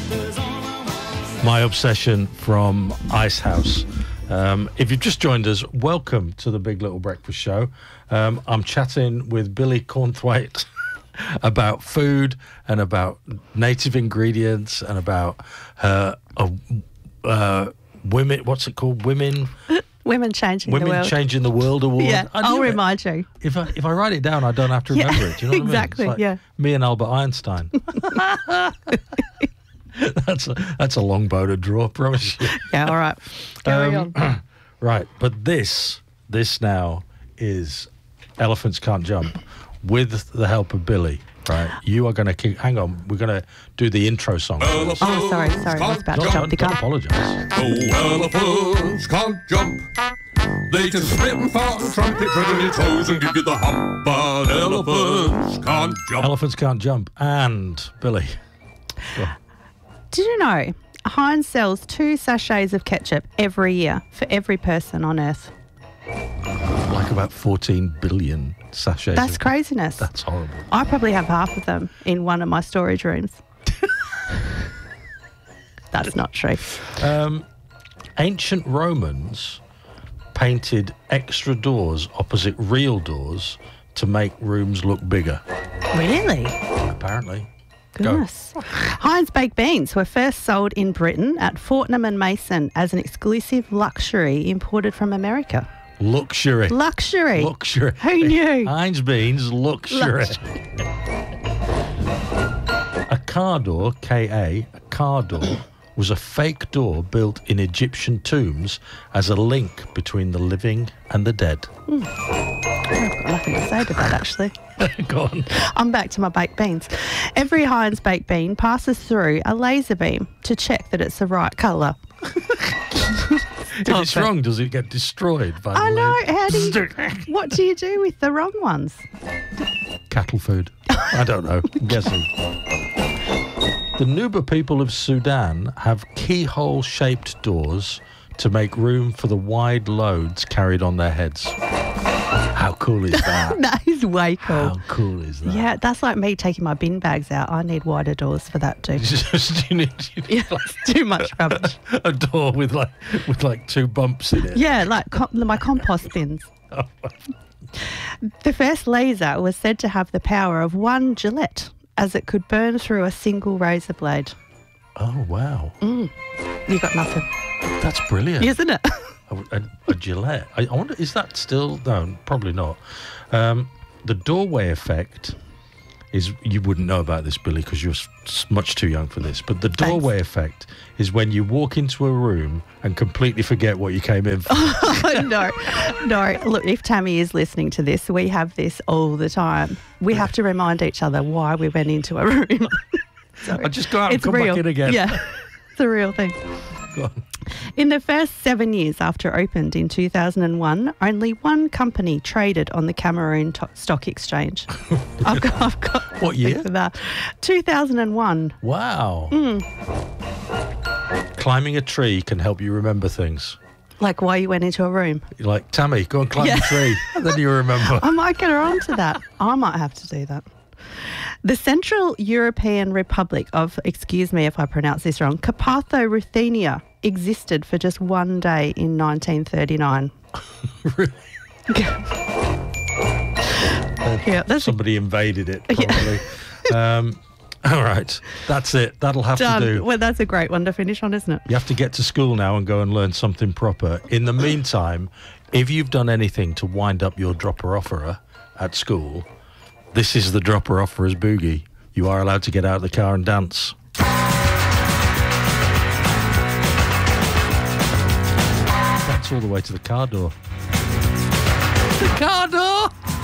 My Obsession from Icehouse. If you've just joined us, welcome to the Big Little Breakfast Show. I'm chatting with Billy Cornthwaite about food and about native ingredients and about women. What's it called? Women Changing the World. Women Changing the World Award. Yeah, I'll remind you. If I write it down, I don't have to remember it. Do you know what exactly, I mean? It's like me and Albert Einstein. That's a long bow to draw, promise you. Yeah, all right. Carry on. Right, but this now is Elephants Can't Jump with the help of Billy. Right, you are going to hang on. We're going to do the intro song. Oh, sorry. I was about to jump the gun. Don't apologise. Oh, elephants can't jump. They can spit and fart and trumpet between your toes and give you the hump. But elephants can't jump. Elephants Can't Jump and Billy. Go on. Did you know Heinz sells 2 sachets of ketchup every year for every person on Earth? Like about 14 billion sachets. That's craziness. That's horrible. I probably have half of them in one of my storage rooms. That's not true. Ancient Romans painted extra doors opposite real doors to make rooms look bigger. Really? Apparently. Goodness. Heinz baked beans were first sold in Britain at Fortnum and Mason as an exclusive luxury imported from America. Luxury. Who knew? Heinz beans, luxury. A car door, K-A, a car door, was a fake door built in Egyptian tombs as a link between the living and the dead. I've got nothing to say to that, actually. Go on. I'm back to my baked beans. Every Heinz baked bean passes through a laser beam to check that it's the right colour. If it's wrong, does it get destroyed? By I the know. way? What do you do with the wrong ones? Cattle food. I don't know. I'm guessing. The Nuba people of Sudan have keyhole-shaped doors to make room for the wide loads carried on their heads. How cool is that? That is way cool. How cool is that? Yeah, that's like me taking my bin bags out. I need wider doors for that too. you need It's too much rubbish. a door with like 2 bumps in it. Yeah, like my compost bins. The first laser was said to have the power of 1 Gillette, as it could burn through a single razor blade. Oh, wow. You got nothing. That's brilliant. Isn't it? A Gillette. I wonder, is that still... No, probably not. The doorway effect is... You wouldn't know about this, Billy, because you're much too young for this. But the doorway effect is when you walk into a room and completely forget what you came in for. No. Look, if Tammy is listening to this, we have this all the time. We have to remind each other why we went into a room. I just go out and come back in again. Yeah, it's a real thing. Go on. In the first 7 years after it opened in 2001, only 1 company traded on the Cameroon Stock Exchange. I've got What year? for that. 2001. Wow. Climbing a tree can help you remember things. Like why you went into a room. You're like, Tammy, go and climb a tree. And then you remember. I might get her onto that. I might have to do that. The Central European Republic of, excuse me if I pronounce this wrong, Carpatho-Ruthenia existed for just 1 day in 1939. Really? Yeah, Somebody invaded it, probably. All right. That's it. That'll have done. to do. Well, that's a great one to finish on, isn't it? You have to get to school now and go and learn something proper. In the meantime, if you've done anything to wind up your dropper-offerer at school, this is the dropper-offerer's boogie. You are allowed to get out of the car and dance. That's all the way to the car door. The car door!